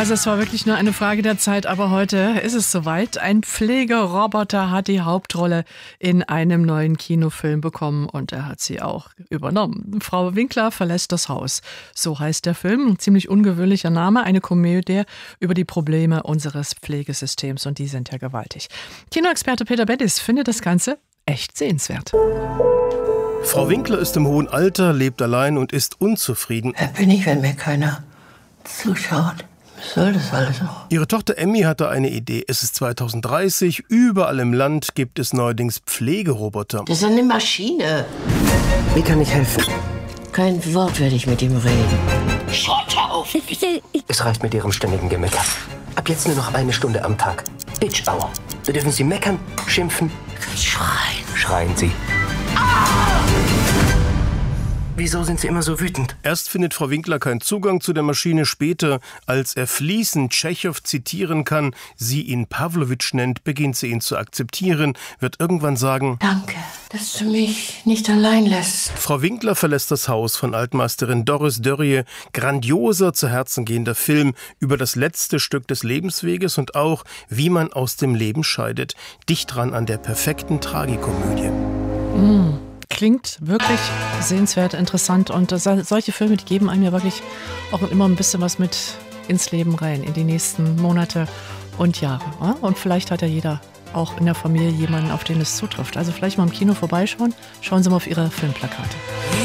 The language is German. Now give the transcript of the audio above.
Also es war wirklich nur eine Frage der Zeit, aber heute ist es soweit. Ein Pflegeroboter hat die Hauptrolle in einem neuen Kinofilm bekommen und er hat sie auch übernommen. Frau Winkler verlässt das Haus. So heißt der Film. Ein ziemlich ungewöhnlicher Name. Eine Komödie über die Probleme unseres Pflegesystems und die sind ja gewaltig. Kinoexperte Peter Bettis findet das Ganze echt sehenswert. Frau Winkler ist im hohen Alter, lebt allein und ist unzufrieden. Wer bin ich, wenn mir keiner zuschaut? Was soll das alles noch? Ihre Tochter Emmy hatte eine Idee. Es ist 2030, überall im Land gibt es neuerdings Pflegeroboter. Das ist eine Maschine. Wie kann ich helfen? Kein Wort werde ich mit ihm reden. Schaut auf! Es reicht mit Ihrem ständigen Gemecker. Ab jetzt nur noch 1 Stunde am Tag. Bitch Hour. Da dürfen Sie meckern, schimpfen, Schreien. schreien Sie. Wieso sind Sie immer so wütend? Erst findet Frau Winkler keinen Zugang zu der Maschine. Später, als er fließend Tschechow zitieren kann, sie ihn Pawlowitsch nennt, beginnt sie ihn zu akzeptieren, wird irgendwann sagen: Danke, dass du mich nicht allein lässt. Frau Winkler verlässt das Haus von Altmeisterin Doris Dörrie. Grandioser, zu Herzen gehender Film über das letzte Stück des Lebensweges und auch, wie man aus dem Leben scheidet. Dicht dran an der perfekten Tragikomödie. Klingt wirklich sehenswert, interessant und solche Filme, die geben einem ja wirklich auch immer ein bisschen was mit ins Leben rein, in die nächsten Monate und Jahre. Und vielleicht hat ja jeder auch in der Familie jemanden, auf den es zutrifft. Also vielleicht mal im Kino vorbeischauen, schauen Sie mal auf Ihre Filmplakate.